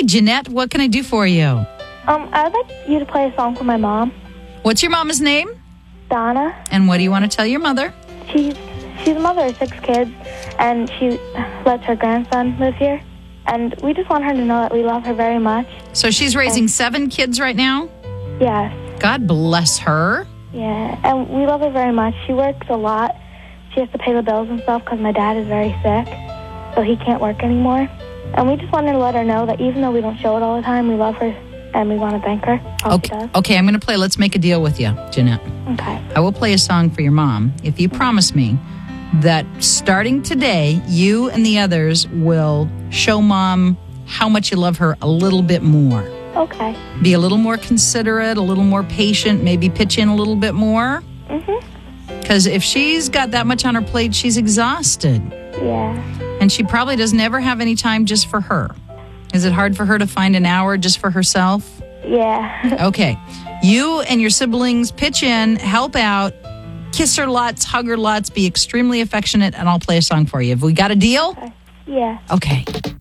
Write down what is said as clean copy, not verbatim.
Hi, Jeanette. What can I do for you? I would like you to play a song for my mom, What's your mama's name? Donna. And what do you want to tell your mother? She's a mother of 6 kids, and she lets her grandson live here. And we just want her to know that we love her very much. So she's raising 7 kids right now? Yes. God bless her. Yeah, and we love her very much. She works a lot. She has to pay the bills and stuff because my dad is very sick, so he can't work anymore. And we just wanted to let her know that even though we don't show it all the time, we love her and we want to thank her. Okay, I'm going to play Let's Make a Deal with You, Jeanette. Okay. I will play a song for your mom if you promise me that starting today, you and the others will show Mom how much you love her a little bit more. Okay. Be a little more considerate, a little more patient, maybe pitch in a little bit more. Because if she's got that much on her plate, she's exhausted. Yeah. And she probably doesn't ever have any time just for her. Is it hard for her to find an hour just for herself? Yeah. Okay. You and your siblings pitch in, help out, kiss her lots, hug her lots, be extremely affectionate, and I'll play a song for you. Have we got a deal? Yeah. Okay.